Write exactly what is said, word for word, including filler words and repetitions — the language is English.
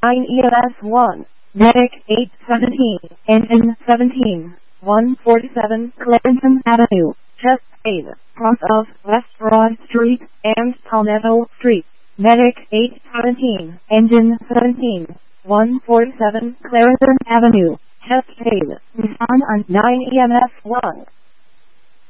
nine E M S one, Medic eight seventeen, Engine seventeen, one forty-seven Clarendon Avenue, Chesed, cross of West Broad Street and Palmetto Street. Medic eight seventeen, Engine seventeen, one forty-seven Clarendon Avenue, Chesed, Nissan on nine E M S one.